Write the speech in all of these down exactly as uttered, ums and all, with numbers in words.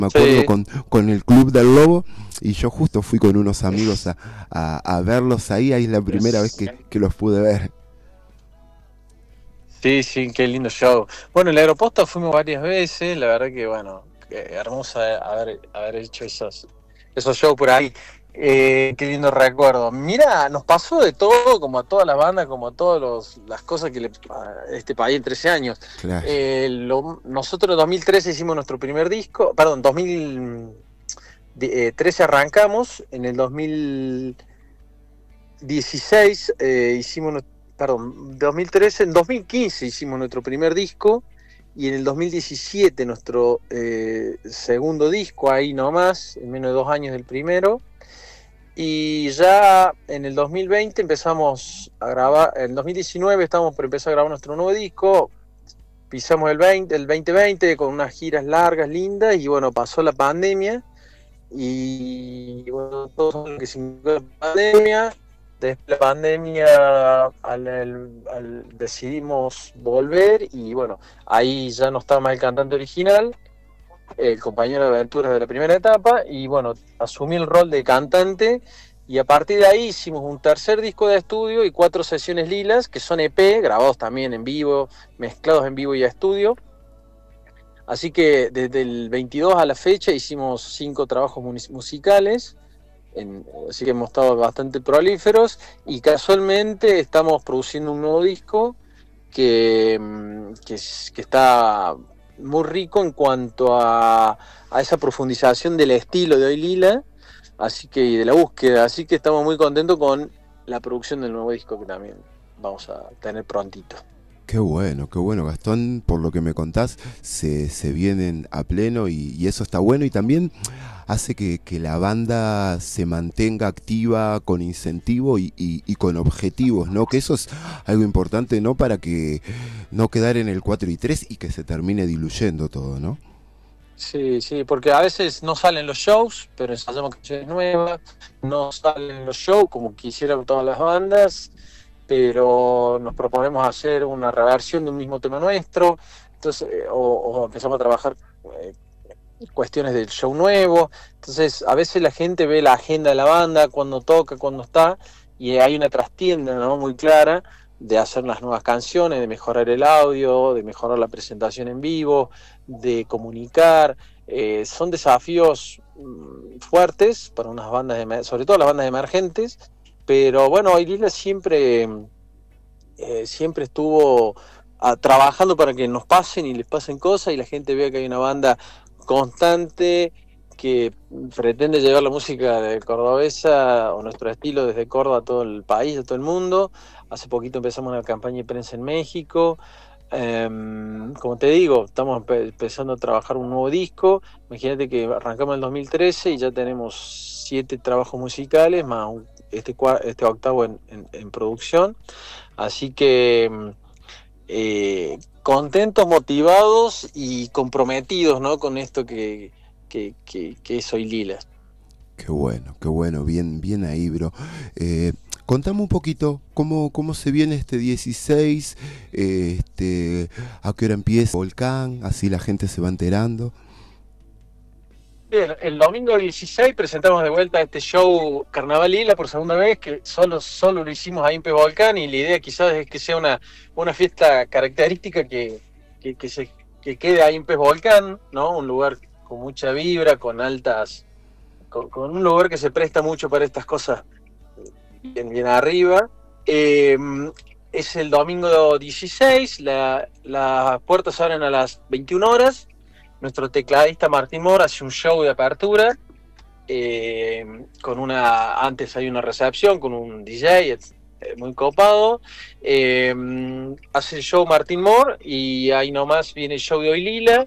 me acuerdo, Sí, con, con el Club del Lobo, y yo justo fui con unos amigos a, a, a verlos ahí, ahí es la primera vez es- que, que los pude ver. sí, sí, qué lindo show. Bueno, en la Aeroposta fuimos varias veces, la verdad que, bueno, que hermosa haber, haber hecho esos, esos shows por ahí. Eh, qué lindo recuerdo. Mira, nos pasó de todo, como a todas las bandas, como a todas las cosas que le a este país en trece años. Claro. Eh, lo- nosotros en dos mil trece hicimos nuestro primer disco, perdón, dos mil trece arrancamos, en el dos mil dieciséis eh, hicimos, nues- perdón, dos mil trece, en dos mil quince hicimos nuestro primer disco y en el dos mil diecisiete nuestro eh, segundo disco, ahí nomás, en menos de dos años del primero. Y ya en el dos mil veinte empezamos a grabar, en dos mil diecinueve estábamos por empezar a grabar nuestro nuevo disco, pisamos el veinte, el dos mil veinte con unas giras largas, lindas, y bueno, pasó la pandemia y bueno, todo lo que significó la pandemia. Después de la pandemia al, al, al, decidimos volver y bueno, ahí ya no estaba más el cantante original, el compañero de aventuras de la primera etapa, y bueno, asumí el rol de cantante y a partir de ahí hicimos un tercer disco de estudio y cuatro sesiones lilas, que son E P, grabados también en vivo, mezclados en vivo y a estudio. Así que desde el veintidós a la fecha hicimos cinco trabajos musicales, en, así que hemos estado bastante prolíferos y casualmente estamos produciendo un nuevo disco que, que, que está muy rico en cuanto a, a esa profundización del estilo de Hoy Lila, así que, y de la búsqueda, así que estamos muy contentos con la producción del nuevo disco que también vamos a tener prontito. Qué bueno, qué bueno, Gastón, por lo que me contás, se, se vienen a pleno y, y eso está bueno y también hace que, que la banda se mantenga activa con incentivo y, y, y con objetivos, ¿no? Que eso es algo importante, ¿no? Para que no quedar en el cuatro y tres y que se termine diluyendo todo, ¿no? Sí, sí, porque a veces no salen los shows, pero ensayamos canciones nuevas, no salen los shows como quisieran todas las bandas, pero nos proponemos hacer una reversión de un mismo tema nuestro, entonces, eh, o, o empezamos a trabajar eh, cuestiones del show nuevo, entonces a veces la gente ve la agenda de la banda, cuando toca, cuando está, y hay una trastienda, ¿no?, muy clara de hacer las nuevas canciones, de mejorar el audio, de mejorar la presentación en vivo, de comunicar. Eh, son desafíos mmm, fuertes para unas bandas, sobre todo las bandas emergentes, pero bueno, Ailila siempre, eh, siempre estuvo a, trabajando para que nos pasen y les pasen cosas y la gente vea que hay una banda constante que pretende llevar la música de cordobesa o nuestro estilo desde Córdoba a todo el país, a todo el mundo. Hace poquito empezamos una campaña de prensa en México. Um, como te digo, estamos empe- empezando a trabajar un nuevo disco. Imagínate que arrancamos en el dos mil trece y ya tenemos siete trabajos musicales, más un, este, este octavo en, en, en producción. Así que eh, contentos, motivados y comprometidos, ¿no?, con esto que, que, que, que es Hoy Lila. Qué bueno, qué bueno, bien, bien ahí, bro. Eh, contame un poquito cómo, cómo se viene este dieciséis, eh, este, a qué hora empieza el volcán, así la gente se va enterando. Bien, el domingo dieciséis presentamos de vuelta este show Carnaval Lila por segunda vez, que solo, solo lo hicimos ahí en Pez Volcán, y la idea quizás es que sea una, una fiesta característica que, que, que, se, que quede ahí en Pez Volcán, ¿no? Un lugar con mucha vibra, con altas, con, con un lugar que se presta mucho para estas cosas bien, bien arriba. Eh, es el domingo dieciséis, la, las puertas se abren a las veintiuna horas. Nuestro tecladista Martín Mora hace un show de apertura. Eh, con una, antes hay una recepción con un D J eh, muy copado. Eh, hace el show Martín Moore y ahí nomás viene el show de Hoy Lila,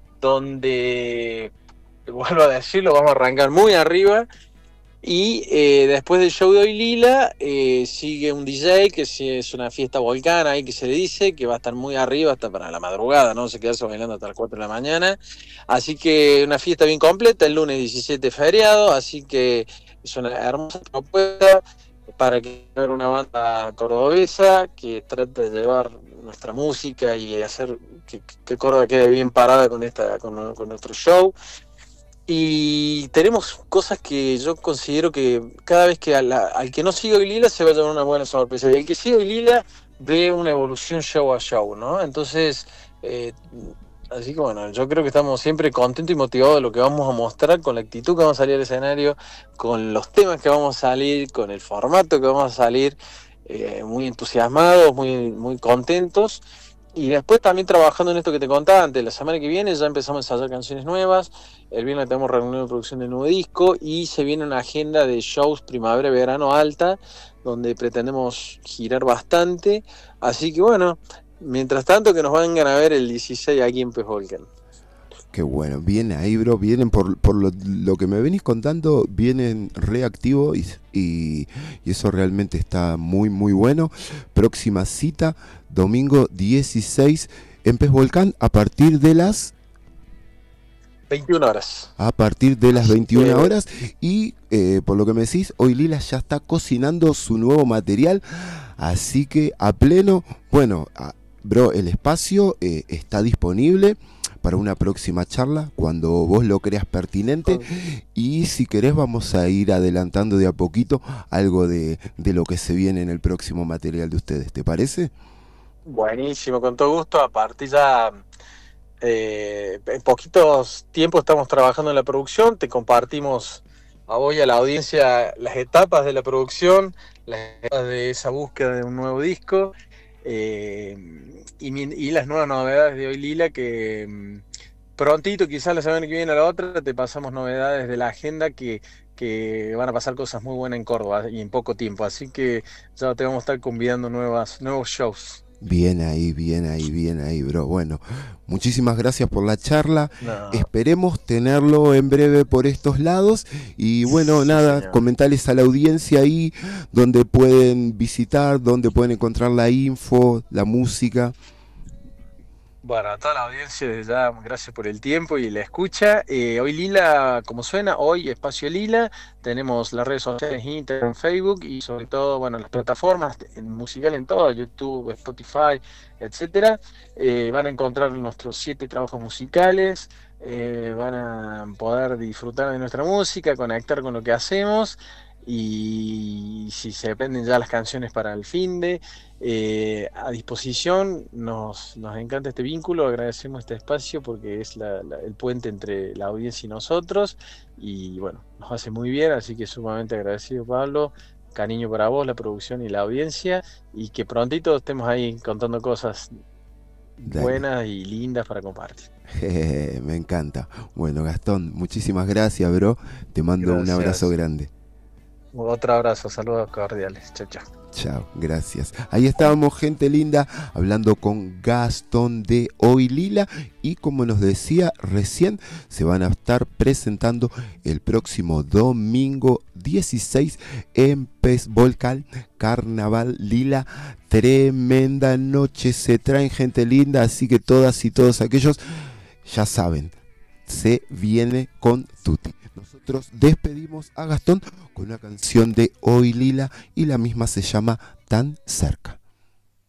donde, vuelvo a decirlo, vamos a arrancar muy arriba. Y eh, después del show de Hoy Lila eh, sigue un D J que es una fiesta volcán ahí que se le dice, que va a estar muy arriba hasta para la madrugada, ¿no? Se queda bailando hasta las cuatro de la mañana. Así que una fiesta bien completa, el lunes diecisiete feriado, así que es una hermosa propuesta para que haya una banda cordobesa que trate de llevar nuestra música y hacer que, que Córdoba quede bien parada con, esta, con, con nuestro show. Y tenemos cosas que yo considero que cada vez que a la- al que no sigue Hoy Lila se va a llevar una buena sorpresa. Y el que sigue Hoy Lila ve una evolución show a show, ¿no? Entonces, eh, así que bueno, yo creo que estamos siempre contentos y motivados de lo que vamos a mostrar, con la actitud que vamos a salir al escenario, con los temas que vamos a salir, con el formato que vamos a salir, eh, muy entusiasmados, muy, muy contentos. Y después también trabajando en esto que te contaba antes, la semana que viene ya empezamos a ensayar canciones nuevas, el viernes tenemos reunión de producción del nuevo disco y se viene una agenda de shows primavera-verano alta, donde pretendemos girar bastante, así que bueno, mientras tanto que nos vengan a ver el dieciséis aquí en Pez Volcán. Qué bueno, viene ahí, bro, vienen por, por lo, lo que me venís contando, vienen reactivos y, y, y eso realmente está muy, muy bueno. Próxima cita, domingo dieciséis en Pez Volcán a partir de las... veintiuna horas. A partir de las Así veintiuna que, horas y eh, por lo que me decís, hoy Lila ya está cocinando su nuevo material, así que a pleno, bueno, a, bro, el espacio eh, está disponible para una próxima charla cuando vos lo creas pertinente y si querés vamos a ir adelantando de a poquito algo de, de lo que se viene en el próximo material de ustedes, ¿te parece? buenísimo, con todo gusto, a partir ya... Eh, en poquitos tiempos estamos trabajando en la producción, te compartimos a vos y a la audiencia las etapas de la producción, las etapas de esa búsqueda de un nuevo disco, eh, y, mi, y las nuevas novedades de Hoy Lila que mm, prontito, quizás la semana que viene a la otra, te pasamos novedades de la agenda que, que van a pasar cosas muy buenas en Córdoba y en poco tiempo, así que ya te vamos a estar convidando nuevas, nuevos shows. Bien ahí, bien ahí, bien ahí, bro. Bueno, muchísimas gracias por la charla. No, Esperemos tenerlo en breve por estos lados. Y bueno, sí, nada, señor. comentarles a la audiencia ahí donde pueden visitar, donde pueden encontrar la info, la música. Bueno, a toda la audiencia, desde ya, gracias por el tiempo y la escucha. Eh, hoy Lila, como suena, hoy Espacio Lila, tenemos las redes sociales, Instagram, Facebook y sobre todo, bueno, las plataformas en musical en todo, YouTube, Spotify, etcétera. Eh, van a encontrar nuestros siete trabajos musicales, eh, van a poder disfrutar de nuestra música, conectar con lo que hacemos y si se aprenden ya las canciones para el finde. Eh, a disposición, nos, nos encanta este vínculo, agradecemos este espacio porque es la, la, el puente entre la audiencia y nosotros y bueno, nos hace muy bien, así que sumamente agradecido Pablo, cariño para vos, la producción y la audiencia y que prontito estemos ahí contando cosas Dale. buenas y lindas para compartir. Jeje, me encanta. Bueno, Gastón, muchísimas gracias, bro. Te mando un abrazo Gracias. grande. Otro abrazo, saludos cordiales. Chao, chao. Chao, gracias. Ahí estábamos, gente linda, hablando con Gastón de Hoy Lila y como nos decía recién, se van a estar presentando el próximo domingo dieciséis en Pez Volcán, Carnaval Lila. Tremenda noche se traen, gente linda, así que todas y todos aquellos ya saben, se viene con tutti. Nosotros despedimos a Gastón con una canción de Hoy Lila y la misma se llama Tan Cerca.